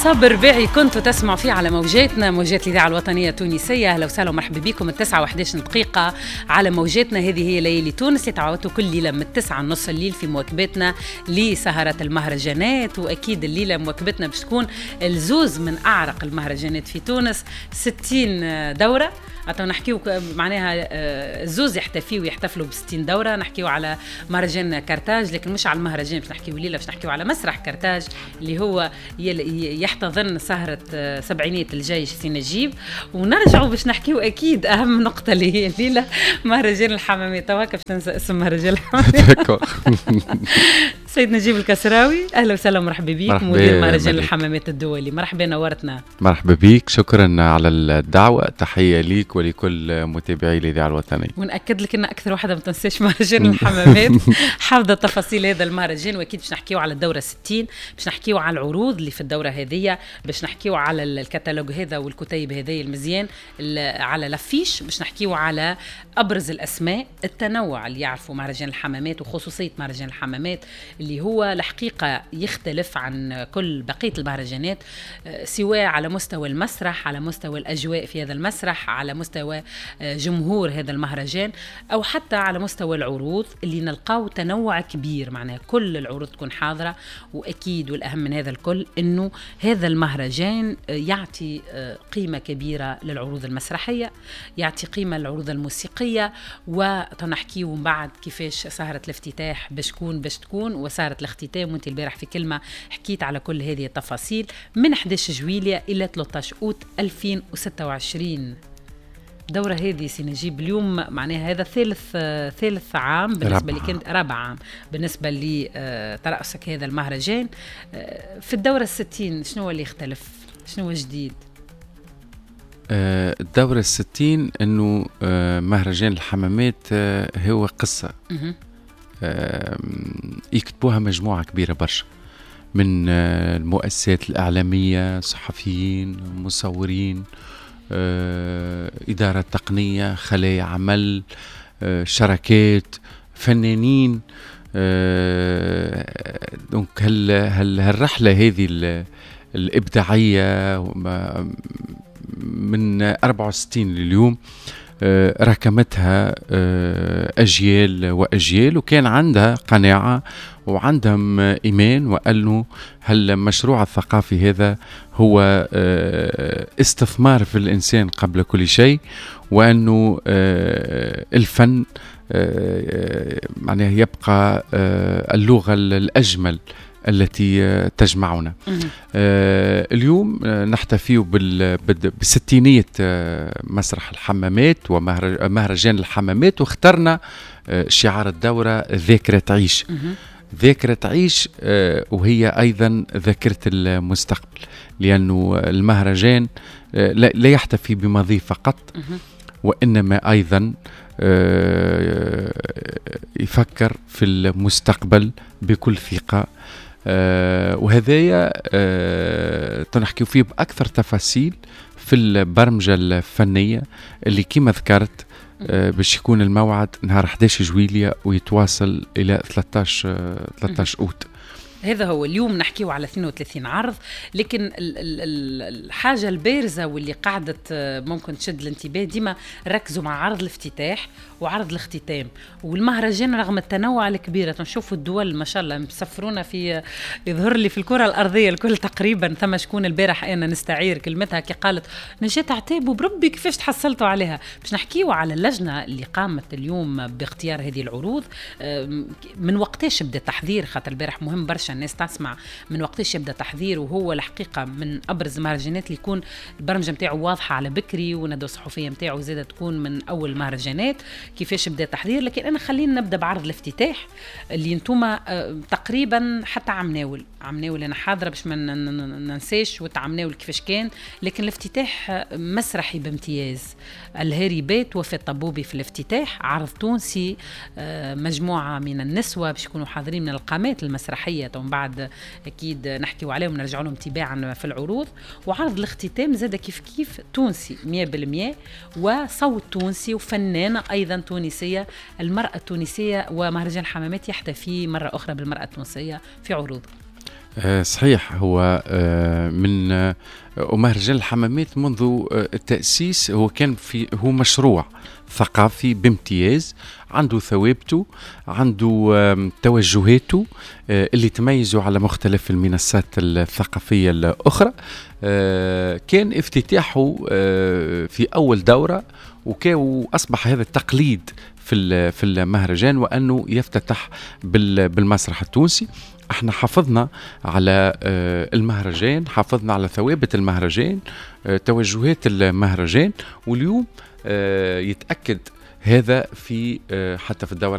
صابر رباعي كنتوا تسمعوا فيه على موجاتنا، موجات الإذاعة الوطنية التونسية. أهلا وسهلا ومرحبا بكم. 9:11 دقيقة على موجاتنا. هذه هي ليالي تونس اللي تعودوا كل ليلة من 9:30 الليل في مواكبتنا لسهرة المهرجانات. وأكيد الليلة مواكبتنا باش تكون الزوز من أعرق المهرجانات في تونس، 60 دورة. أتوا نحكيو معناها الزوز يحتفي ويحتفلوا ب60 دورة. نحكيو على مهرجان كرتاج، لكن مش على المهرجان باش نحكيو الليلة، باش نحكيو على مسرح كرتاج اللي هو يحتضن سهرة سبعينية الجيش سي نجيب. ونرجعوا باش نحكيو أكيد أهم نقطة اللي هي الليلة مهرجان الحمامات. وهكا باش تنسى اسم مهرجان الحمامات. سيد نجيب الكسراوي، أهلا وسهلا ومرحبا بيك، مدير مهرجان الحمامات الدولي. مرحبا، نورتنا. مرحبا بيك، شكرا على الدعوة. تحية ليك ولكل متابعي الإذاعة الوطنية. ونأكد لك أن أكثر واحدة ما تنساش مهرجان الحمامات. حافظة تفاصيل هذا المهرجان. وأكيد باش نحكيو على الدورة 60، باش نحكيو على العروض اللي في الدورة هذه، باش نحكيو على الكتالوج هذا والكتيب هذه المزيان، على لافيش، باش نحكيو على أبرز الأسماء، التنوع اللي يعرفوا مهرجان الحمامات وخصوصية مهرجان الحمامات اللي هو الحقيقة يختلف عن كل بقية المهرجانات، سواء على مستوى المسرح، على مستوى الأجواء في هذا المسرح، على مستوى جمهور هذا المهرجان، أو حتى على مستوى العروض اللي نلقاو تنوع كبير. معناها كل العروض تكون حاضرة. وأكيد والأهم من هذا الكل أنه هذا المهرجان يعطي قيمة كبيرة للعروض المسرحية، يعطي قيمة للعروض الموسيقية. وتنحكيو من بعد كيفاش سهرة الافتتاح باش تكون وسهرة الاختتام. وانت البارح في كلمة حكيت على كل هذه التفاصيل من 11 جويلية إلى 13 أوت 2026. دورة هذه سنجيب اليوم معناها هذا ثالث عام بالنسبة لي، كنت رابع عام بالنسبة لي ترأسك هذا المهرجان. في الدورة 60 شنو اللي يختلف؟ شنو جديد؟ الدورة 60 أنه مهرجان الحمامات هو قصة يكتبوها مجموعة كبيرة برشا من المؤسسات الإعلامية، صحفيين، مصورين، إدارة تقنية، خلايا عمل، شركات، فنانين. دونك هالرحلة هذه الإبداعية من 64 لليوم ركمتها أجيال وأجيال، وكان عندها قناعة وعندهم إيمان، وقالوا هالمشروع الثقافي هذا هو استثمار في الإنسان قبل كل شيء، وأنه الفن معناه يبقى اللغة الأجمل التي تجمعنا. اليوم نحتفي بستينية مسرح الحمامات ومهرجان الحمامات، واخترنا شعار الدورة ذاكرة تعيش. ذاكرة تعيش، وهي أيضا ذاكرة المستقبل، لأنه المهرجان لا يحتفي بماضي فقط، وإنما أيضا يفكر في المستقبل بكل ثقة. وهذايا تنحكي فيه بأكثر تفاصيل في البرمجة الفنية اللي كما ذكرت باش يكون الموعد نهار 11 جويلية ويتواصل إلى 13 أوت. هذا هو اليوم نحكيه على 32 عرض. لكن الحاجة البارزة واللي قاعدة ممكن تشد الانتباه، ديما ركزوا مع عرض الافتتاح وعرض الاختتام والمهرجان. رغم التنوع الكبير نشوفوا الدول ما شاء الله مسفرونا في، يظهر لي في الكرة الأرضية الكل تقريبا. ثم شكون البارح أنا نستعير كلمتها كي قالت نجات عتاب وبربي كيفاش تحصلتوا عليها. باش نحكيوا على اللجنة اللي قامت اليوم باختيار هذه العروض. من وقتاش بدأ التحضير؟ خاطر البارح مهم برشا الناس تسمع من وقتاش يبدا تحضير. وهو الحقيقه من ابرز المهرجانات اللي يكون البرمجه نتاعو واضحه على بكري، وندوه الصحفيه نتاعو زاده تكون من اول المهرجانات كيفاش بدا التحضير. لكن انا خلينا نبدا بعرض الافتتاح اللي نتوما تقريبا حتى عمناول انا حاضره باش ما ننساش وتعمناول كيفاش كان. لكن الافتتاح مسرحي بامتياز. الهاربات وفاة طبوبي في الافتتاح، عرض تونسي، مجموعه من النسوه باش يكونوا حاضرين من القامات المسرحيه. ومن بعد اكيد نحكيوا عليهم ونرجعوا لهم تباعا في العروض. وعرض الاختتام زاد كيف تونسي 100%، وصوت تونسي وفنانه ايضا تونسيه، المراه التونسيه. ومهرجان الحمامات يحتفي مره اخرى بالمراه التونسيه في عروضه. صحيح. هو من ومهرجان الحمامات منذ التأسيس هو مشروع ثقافي بامتياز، عنده ثوابته، عنده توجهاته اللي تميزوا على مختلف المنصات الثقافية الأخرى. كان افتتاحه في أول دورة، وأصبح هذا التقليد في المهرجان، وأنه يفتتح بالمسرح التونسي. احنا حافظنا على المهرجان، حافظنا على ثوابت المهرجان، توجهات المهرجان، واليوم يتأكد هذا في حتى في الدورة